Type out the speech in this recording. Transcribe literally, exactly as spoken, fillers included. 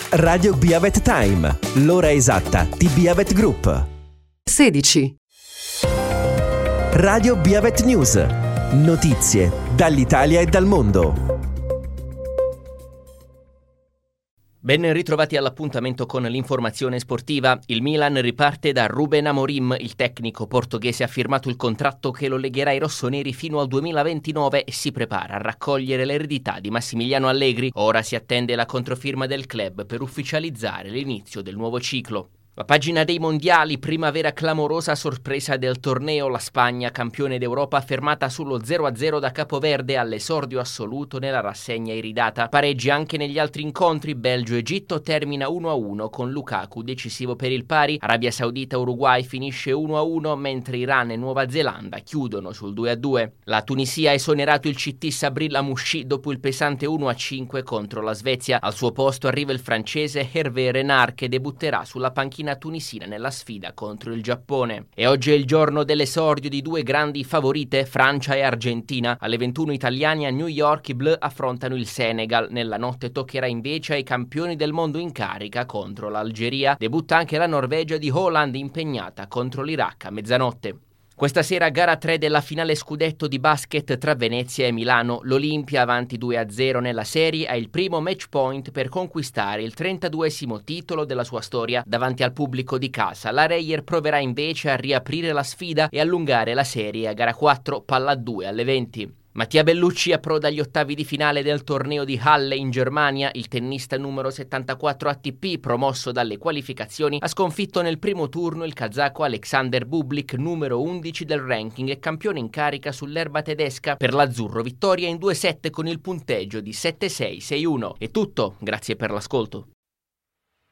Radio Biavet Time, l'ora esatta di Biavet Group. sedici. Radio Biavet News, notizie dall'Italia e dal mondo. Ben ritrovati all'appuntamento con l'informazione sportiva. Il Milan riparte da Ruben Amorim. Il tecnico portoghese ha firmato il contratto che lo legherà ai rossoneri fino al duemilaventinove e si prepara a raccogliere l'eredità di Massimiliano Allegri. Ora si attende la controfirma del club per ufficializzare l'inizio del nuovo ciclo. La pagina dei mondiali, primavera clamorosa sorpresa del torneo, la Spagna, campione d'Europa, fermata sullo zero a zero da Capoverde all'esordio assoluto nella rassegna iridata. Pareggi anche negli altri incontri, Belgio-Egitto termina uno a uno con Lukaku decisivo per il pari, Arabia Saudita-Uruguay finisce uno a uno mentre Iran e Nuova Zelanda chiudono sul due a due. La Tunisia ha esonerato il C T Sabri Lamouchi dopo il pesante uno a cinque contro la Svezia. Al suo posto arriva il francese Hervé Renard che debutterà sulla panchina tunisina nella sfida contro il Giappone. E oggi è il giorno dell'esordio di due grandi favorite, Francia e Argentina. Alle ventuno italiane a New York i Bleu affrontano il Senegal. Nella notte toccherà invece ai campioni del mondo in carica contro l'Algeria. Debutta anche la Norvegia di Haaland impegnata contro l'Iraq a mezzanotte. Questa sera gara tre della finale scudetto di basket tra Venezia e Milano. L'Olimpia, avanti due a zero nella serie, ha il primo match point per conquistare il trentaduesimo titolo della sua storia davanti al pubblico di casa. La Reyer proverà invece a riaprire la sfida e allungare la serie a gara quattro, palla due alle venti. Mattia Bellucci approda agli ottavi di finale del torneo di Halle in Germania. Il tennista numero settantaquattro A T P, promosso dalle qualificazioni, ha sconfitto nel primo turno il kazako Alexander Bublik, numero undici del ranking e campione in carica sull'erba tedesca. Per l'azzurro vittoria in due sette con il punteggio di sette sei sei uno. È tutto, grazie per l'ascolto.